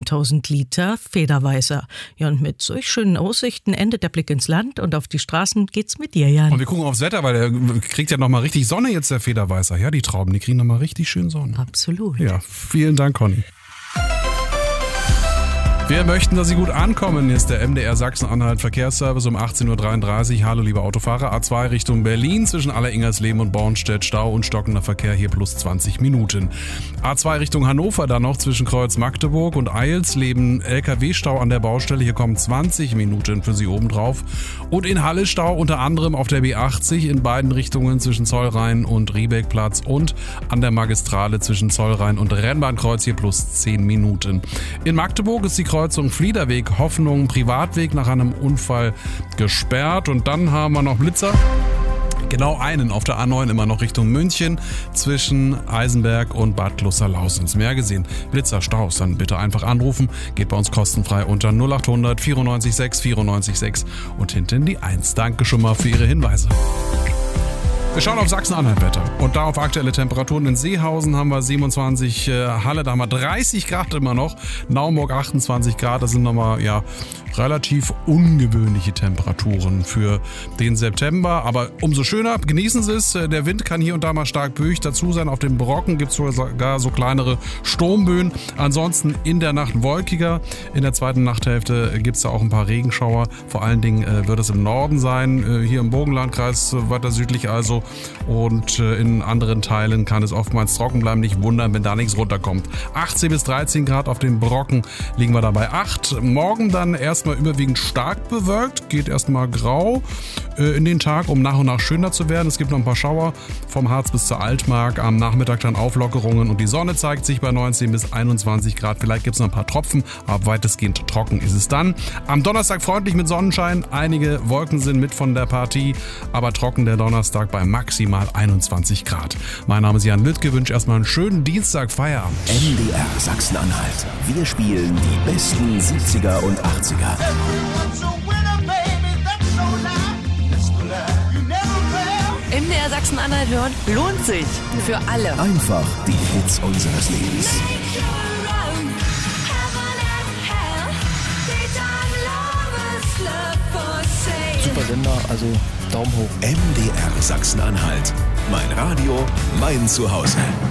1000 Liter Federweißer. Ja, und mit solch schönen Aussichten endet der Blick ins Land und auf die Straßen geht's mit dir, Jan. Und wir gucken aufs Wetter, weil der kriegt ja nochmal richtig Sonne jetzt, der Federweißer. Ja, die Trauben, die kriegen nochmal richtig schön Sonne. Absolut. Ja, vielen Dank, Conny. Wir möchten, dass Sie gut ankommen. Hier ist der MDR Sachsen-Anhalt Verkehrsservice um 18.33 Uhr. Hallo, liebe Autofahrer. A2 Richtung Berlin zwischen Alleringersleben und Bornstedt. Stau und stockender Verkehr hier plus 20 Minuten. A2 Richtung Hannover dann noch zwischen Kreuz Magdeburg und Eilsleben. LKW-Stau an der Baustelle. Hier kommen 20 Minuten für Sie obendrauf. Und in Halle Stau unter anderem auf der B80 in beiden Richtungen zwischen Zollrhein und Riebeckplatz und an der Magistrale zwischen Zollrhein und Rennbahnkreuz hier plus 10 Minuten. In Magdeburg ist die Kreuzung Fliederweg Hoffnung Privatweg nach einem Unfall gesperrt. Und dann haben wir noch Blitzer. Genau einen auf der A9 immer noch Richtung München zwischen Eisenberg und Bad Klosterlausitz. Mehr gesehen. Blitzer, Staus, dann bitte einfach anrufen. Geht bei uns kostenfrei unter 0800 94 6 94 6 und hinten die 1. Danke schon mal für Ihre Hinweise. Wir schauen auf Sachsen-Anhalt-Wetter und da auf aktuelle Temperaturen. In Seehausen haben wir 27, Halle, da haben wir 30 Grad immer noch, Naumburg 28 Grad, das sind nochmal relativ ungewöhnliche Temperaturen für den September, aber umso schöner, genießen Sie es, der Wind kann hier und da mal stark böig dazu sein, auf den Brocken gibt es sogar so kleinere Sturmböen, ansonsten in der Nacht wolkiger, in der zweiten Nachthälfte gibt es da auch ein paar Regenschauer, vor allen Dingen wird es im Norden sein, hier im Burgenlandkreis weiter südlich also, und in anderen Teilen kann es oftmals trocken bleiben, nicht wundern, wenn da nichts runterkommt. 18 bis 13 Grad auf den Brocken liegen wir dabei 8. Morgen dann erstmal überwiegend stark bewölkt, geht erstmal grau in den Tag, um nach und nach schöner zu werden. Es gibt noch ein paar Schauer vom Harz bis zur Altmark, am Nachmittag dann Auflockerungen und die Sonne zeigt sich bei 19 bis 21 Grad. Vielleicht gibt es noch ein paar Tropfen, aber weitestgehend trocken ist es dann. Am Donnerstag freundlich mit Sonnenschein, einige Wolken sind mit von der Partie, aber trocken der Donnerstag bei maximal 21 Grad. Mein Name ist Jan Lüttke, wünsche erstmal einen schönen Dienstag, Feierabend. MDR Sachsen-Anhalt. Wir spielen die besten 70er und 80er. MDR Sachsen-Anhalt hören lohnt sich. Für alle. Einfach die Hits unseres Lebens. Super Sender, also Daumen hoch. MDR Sachsen-Anhalt. Mein Radio, mein Zuhause.